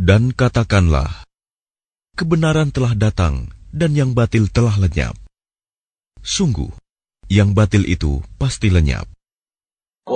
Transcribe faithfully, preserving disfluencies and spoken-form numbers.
Dan katakanlah, kebenaran telah datang dan yang batil telah lenyap. Sungguh, yang batil itu pasti lenyap.